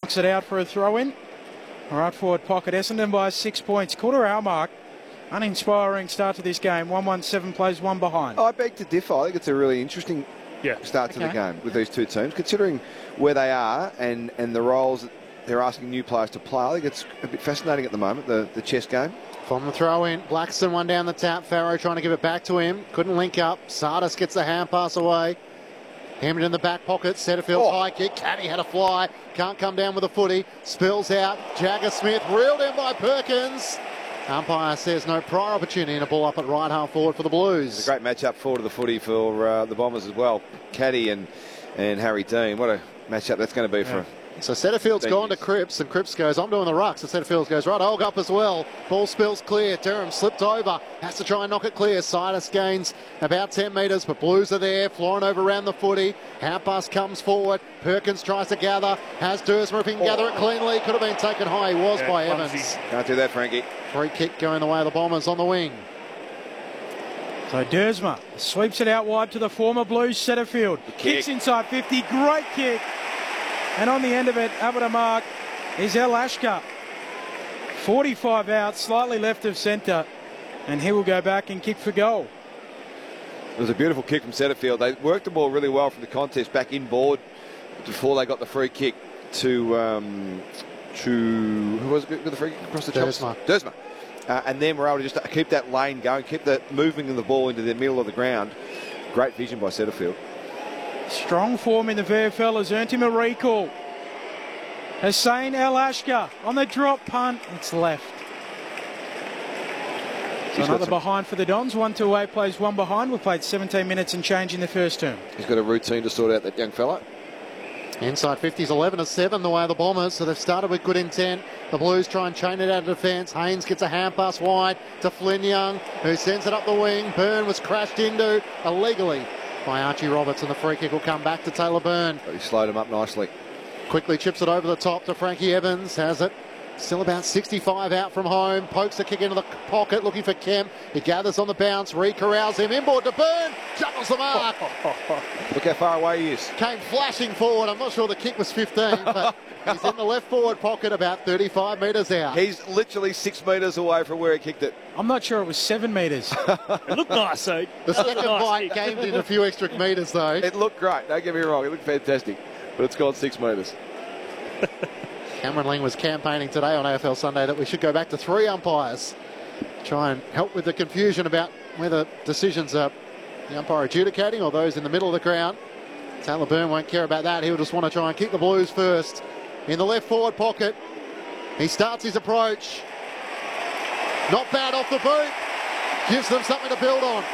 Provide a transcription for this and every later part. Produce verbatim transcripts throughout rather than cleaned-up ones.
Knocks it out for a throw-in. Right forward pocket. Essendon by six points. Quarter hour mark. Uninspiring start to this game. one one seven plays one behind. I beg to differ. I think it's a really interesting yeah. start to okay. the game with these two teams, considering where they are and, and the roles that they're asking new players to play. I think it's a bit fascinating at the moment, the, the chess game. From the throw in, Blackstone one down the tap. Farrow trying to give it back to him. Couldn't link up. Sardis gets the hand pass away. Hammered in the back pocket. Setterfield oh. high kick. Caddy had a fly. Can't come down with a footy. Spills out. Jagger Smith reeled in by Perkins. Umpire says no prior opportunity and a ball up at right half forward for the Blues. It's a great match-up forward of the footy for uh, the Bombers as well. Caddy and, and Harry Dean. What a match-up that's going to be yeah. for... So Setterfield's gone to Cripps, and Cripps goes, I'm doing the ruck. So Setterfield goes, right, I'll go up as well. Ball spills clear. Durham slipped over. Has to try and knock it clear. Sidus gains about ten metres, but Blues are there. Flying over around the footy. Handpass comes forward. Perkins tries to gather. Has Dursma if he can oh. gather it cleanly. Could have been taken high. He was yeah, by clumsy. Evans. Can't do that, Frankie. Free kick going the way of the Bombers on the wing. So Dursma sweeps it out wide to the former Blues Setterfield. Kicks inside fifty. Great kick. And on the end of it, up at a mark, is El Ashkar. forty-five out, slightly left of centre. And he will go back and kick for goal. It was a beautiful kick from Setterfield. They worked the ball really well from the contest back inboard before they got the free kick to... Um, to who was it with the free kick across the chops? Dursma. Dursma. Uh, and then we're able to just keep that lane going, keep the moving of the ball into the middle of the ground. Great vision by Setterfield. Strong form in the V F L has earned him a recall. Hussein El Ashkar on the drop punt. It's left. So another behind for the Dons. One two eight plays one behind. We've played seventeen minutes and change in the first term. He's got a routine to sort out, that young fella. Inside fifties, eleven to seven the way of the Bombers. So they've started with good intent. The Blues try and chain it out of defence. Haynes gets a hand pass wide to Flynn Young, who sends it up the wing. Byrne was crashed into illegally by Archie Roberts, and the free kick will come back to Taylor Byrne. But he slowed him up nicely. Quickly chips it over the top to Frankie Evans. Has it. Still about sixty-five out from home. Pokes the kick into the pocket looking for Kemp. He gathers on the bounce. Re-corrals him. Inboard to Byrne. Juggles the mark. Look how far away he is. Came flashing forward. I'm not sure the kick was fifteen, but he's in the left forward pocket about thirty-five metres out. He's literally six metres away from where he kicked it. I'm not sure it was seven metres. It looked nice, though. The second nice bite gained in a few extra metres, though. It looked great. Don't get me wrong. It looked fantastic. But it's gone six metres. Cameron Lang was campaigning today on A F L Sunday that we should go back to three umpires. Try and help with the confusion about whether decisions are the umpire adjudicating or those in the middle of the ground. Taylor Byrne won't care about that. He'll just want to try and kick the Blues first. In the left forward pocket, he starts his approach. Not bad off the boot. Gives them something to build on.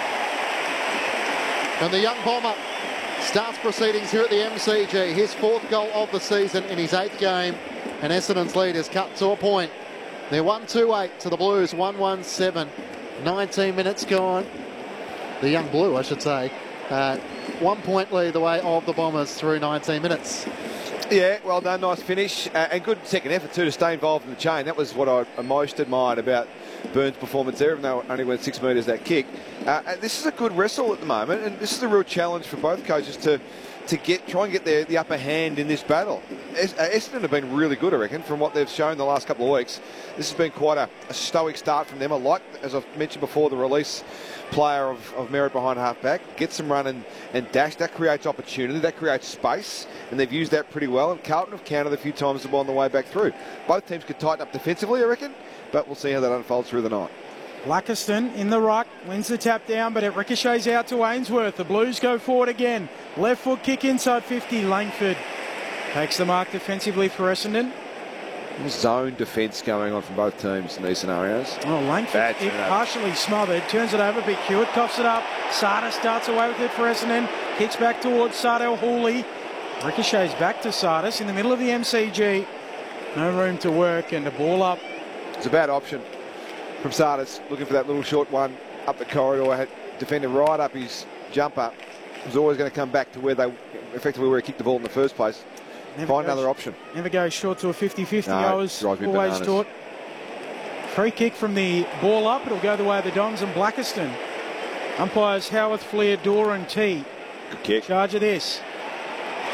And the young bomber starts proceedings here at the M C G. His fourth goal of the season in his eighth game. And Essendon's lead is cut to a point. They're one two eight to the Blues, one one seven. nineteen minutes gone. The young blue, I should say. Uh, one point lead the way of the Bombers through nineteen minutes. Yeah, well done, nice finish. Uh, and good second effort too to stay involved in the chain. That was what I most admired about Byrne's performance there, even though it only went six metres that kick. Uh, and this is a good wrestle at the moment, and this is a real challenge for both coaches to to get try and get their, the upper hand in this battle. Es, uh, Essendon have been really good, I reckon, from what they've shown the last couple of weeks. This has been quite a, a stoic start from them. I like, as I've mentioned before, the release player of, of Merritt behind half-back. Gets them run and, and dash. That creates opportunity. That creates space. And they've used that pretty well. And Carlton have countered a few times the ball on the way back through. Both teams could tighten up defensively, I reckon. But we'll see how that unfolds through the night. Blackiston in the ruck, wins the tap down, but it ricochets out to Ainsworth. The Blues go forward again. Left foot kick inside fifty. Langford takes the mark defensively for Essendon. Zone defence going on from both teams in these scenarios. Oh, Langford kick partially smothered, turns it over, Big Hewitt coughs it up. Sada starts away with it for Essendon. Kicks back towards Sardell Hawley. Ricochets back to Sardis in the middle of the M C G. No room to work and a ball up. It's a bad option from Sardis, looking for that little short one up the corridor. Had defender right up his jumper. Was always going to come back to where they, effectively where he kicked the ball in the first place. Never Find goes, another option. Never goes short to a fifty fifty. No, I was always taught. Free kick from the ball up. It'll go the way of the Dons and Blackiston. Umpires Howarth, Fleer, Dore and T. Good kick. Charge of this.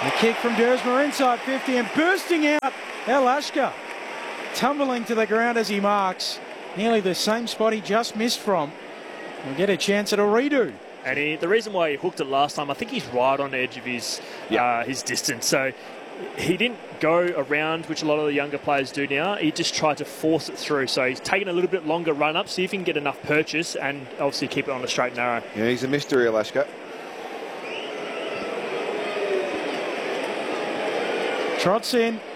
The kick from Dersma inside fifty and bursting out Elashka. Tumbling to the ground as he marks. Nearly the same spot he just missed from. We'll get a chance at a redo. And he, the reason why he hooked it last time, I think he's right on the edge of his yeah. uh, his distance. So he didn't go around, which a lot of the younger players do now. He just tried to force it through. So he's taken a little bit longer run up, see if he can get enough purchase and obviously keep it on the straight and narrow. Yeah, he's a mystery, Elashka. Trots in.